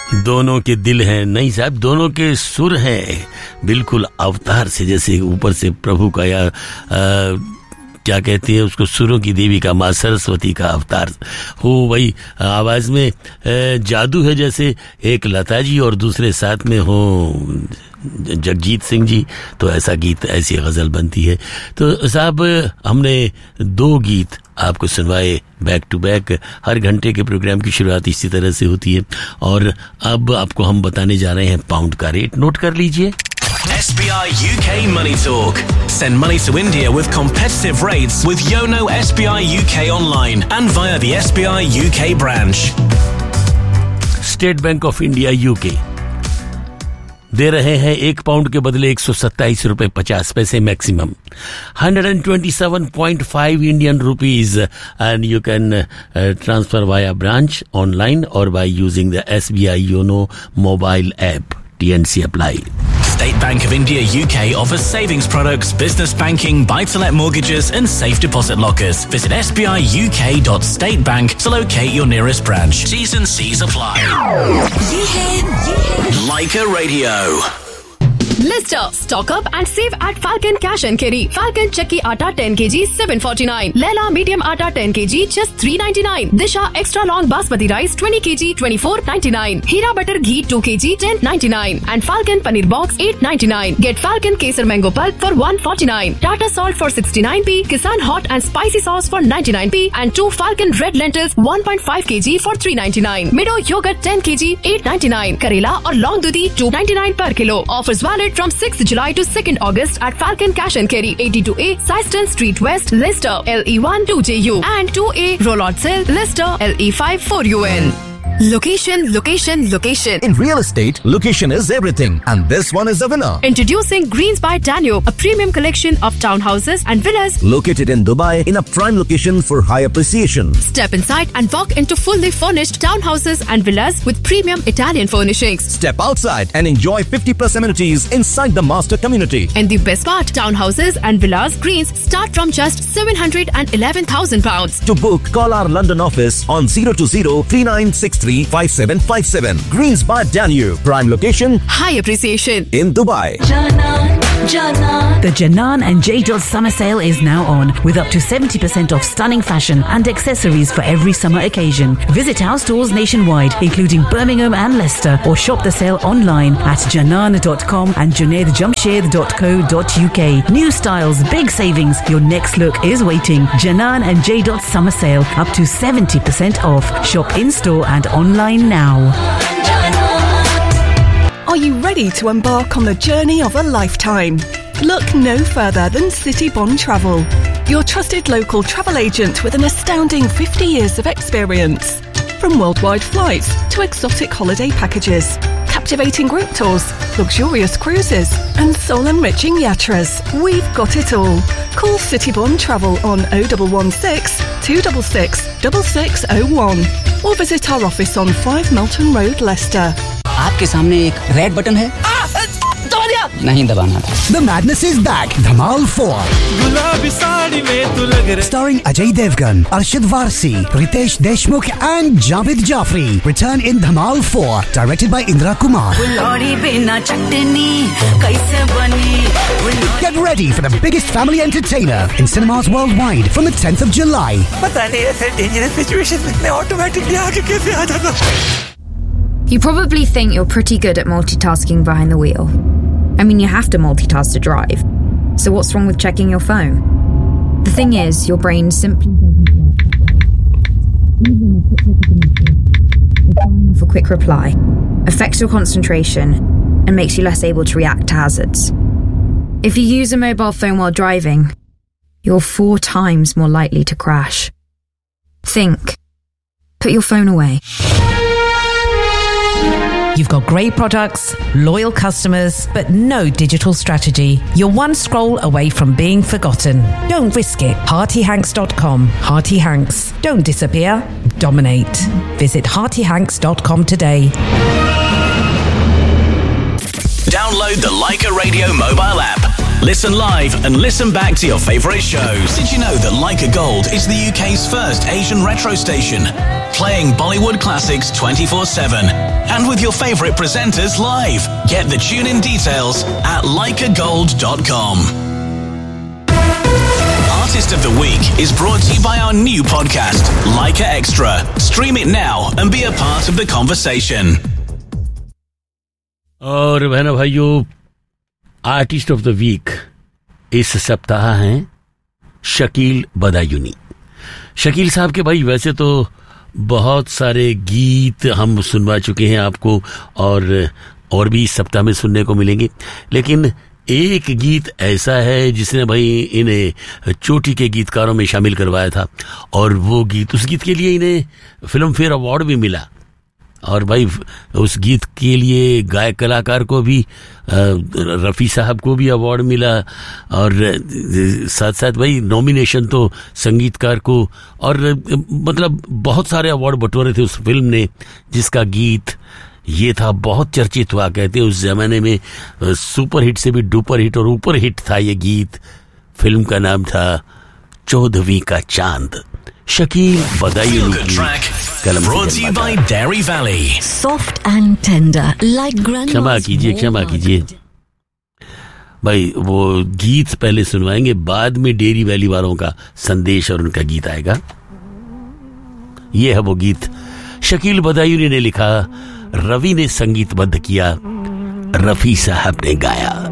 दोनों के दिल हैं, नहीं साहब दोनों के सुर हैं, बिल्कुल अवतार से, जैसे ऊपर से प्रभु का या क्या कहती है उसको, सुरों की देवी का, माँ सरस्वती का अवतार हो, वही आवाज में जादू है, जैसे एक लता जी और दूसरे साथ में हो जगजीत सिंह जी, तो ऐसा गीत, ऐसी गजल बनती है। तो साहब हमने 2 गीत आपको सुनवाए बैक टू बैक, हर घंटे के प्रोग्राम की शुरुआत इसी तरह से होती है, और अब आपको हम बताने जा रहे हैं पाउंड का रेट, नोट कर लीजिए। SBI UK Money Talk. Send money to India with competitive rates with Yono SBI UK online and via the SBI UK branch. State bank of India UK दे रहे हैं 1 पाउंड के बदले 127 रुपए 50 पैसे maximum, 127.5 Indian rupees, and you can transfer via branch online और by using the SBI YONO mobile app. TNC apply. State Bank of India UK offers savings products, business banking, buy-to-let mortgages and safe deposit lockers. Visit sbiuk.statebank to locate your nearest branch. T's and C's apply. Leica Radio. Lister, stock up and save at Falcon Cash and Carry. Falcon Chakki Atta 10 kg 749. Leela Medium Atta 10 kg just 399. Disha Extra Long Basmati Rice 20 kg 24.99. Hira Butter Ghee 2 kg 10.99. And Falcon Paneer Box 8.99. Get Falcon Kesar Mango Pulp for 149. Tata Salt for 69p. Kisan Hot and Spicy Sauce for 99p. And 2 Falcon Red Lentils 1.5 kg for 399. Mido Yogurt 10 kg 8.99. Karela or Long Dudi 2.99 per kilo. Offers valid from 6th July to 2nd August at Falcon Cash and Carry, 82A Syston Street West, Leicester, LE1 2JU and 2A Rollard Cell, Leicester, LE5 4UN. Location, location, location. In real estate, location is everything, and this one is the winner. Introducing Greens by Danube, a premium collection of townhouses and villas located in Dubai in a prime location for high appreciation. Step inside and walk into fully furnished townhouses and villas with premium Italian furnishings. Step outside and enjoy 50+ amenities inside the master community. And the best part, townhouses and villas Greens start from just £711,000. To book, call our London office on 020-3963 5757. Greens by Danube, prime location, high appreciation in Dubai. The Janan and J. Summer Sale is now on with up to 70% off stunning fashion and accessories for every summer occasion. Visit our stores nationwide, including Birmingham and Leicester, or shop the sale online at janan.com and junaidjamshed.co.uk. New styles, big savings. Your next look is waiting. Janan and J. Summer Sale up to 70% off. Shop in store and online now. Are you ready to embark on the journey of a lifetime? Look no further than City Bond Travel, your trusted local travel agent with an astounding 50 years of experience. From worldwide flights to exotic holiday packages, captivating group tours, luxurious cruises and soul-enriching yatras, we've got it all. Call City Bond Travel on 0116 266 6601 or visit our office on 5 Melton Road, Leicester. आपके सामने एक red button है, दबा दिया, नहीं दबाना था। The madness is back. Dhamal 4. गुलाबी साड़ी में तू लग रहा. Starring Ajay Devgan, Arshad Varsi, Ritesh Deshmukh and Javed Jafri. Return in Dhamal 4. Directed by Indra Kumar. Get ready for the biggest family entertainer in cinemas worldwide from the 10th of July. पता नहीं ऐसे dangerous situations में automatically आगे कैसे आ जाता. You probably think you're pretty good at multitasking behind the wheel. I mean, you have to multitask to drive. So what's wrong with checking your phone? The thing is, your brain simply for quick reply, affects your concentration, and makes you less able to react to hazards. If you use a mobile phone while driving, you're 4 times more likely to crash. Think. Put your phone away. You've got great products, loyal customers, but no digital strategy. You're one scroll away from being forgotten. Don't risk it. HeartyHanks.com. Hearty Hanks. Don't disappear. Dominate. Visit HeartyHanks.com today. Download the Leica Radio mobile app. Listen live and listen back to your favourite shows. Did you know that Leica Gold is the UK's first Asian retro station? playing Bollywood classics 24/7 and with your favorite presenters live. Get the tune-in details at leicagold.com. Artist of the Week is brought to you by our new podcast, Leica Extra. Stream it now and be a part of the conversation. और बहनों भाइयों, artist of the week इस सप्ताह हैं शकील बदायूनी। शकील साहब के भाई वैसे तो बहुत सारे गीत हम सुनवा चुके हैं आपको और भी इस सप्ताह में सुनने को मिलेंगे, लेकिन एक गीत ऐसा है जिसने भाई इन्हें चोटी के गीतकारों में शामिल करवाया था और वो गीत, उस गीत के लिए इन्हें फिल्म फेयर अवार्ड भी मिला। और भाई उस गीत के लिए गायक कलाकार को भी, रफ़ी साहब को भी अवार्ड मिला और साथ साथ भाई नॉमिनेशन तो संगीतकार को, और मतलब बहुत सारे अवार्ड बटोरे थे उस फिल्म ने, जिसका गीत ये था, बहुत चर्चित हुआ। कहते उस जमाने में सुपर हिट से भी डुपर हिट और ऊपर हिट था ये गीत। फिल्म का नाम था 14वीं का चांद। शकील बदायूनी की कलम से। Soft and tender like grand. क्षमा कीजिए भाई, वो गीत पहले सुनवाएंगे, बाद में डेयरी वैली वालों का संदेश और उनका गीत आएगा। ये है वो गीत शकील बदायूनी ने लिखा, रवि ने संगीतबद्ध किया, रफी साहब ने गाया।